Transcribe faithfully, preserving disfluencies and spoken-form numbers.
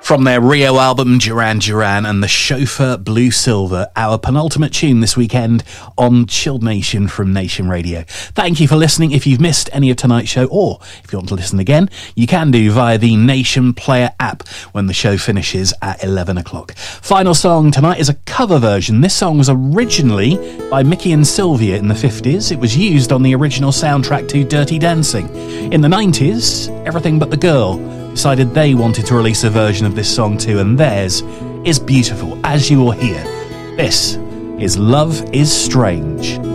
From their Rio album, Duran Duran and the Chauffeur Blue Silver, our penultimate tune this weekend on Chilled Nation from Nation Radio. Thank you for listening. If you've missed any of tonight's show, or if you want to listen again, you can do via the Nation Player app when the show finishes at eleven o'clock. Final song tonight is a cover version. This song was originally by Mickey and Sylvia in the fifties. It was used on the original soundtrack to Dirty Dancing. In the nineties, Everything But the Girl decided they wanted to release a version of this song too, and theirs is beautiful, as you will hear. This is Love Is Strange.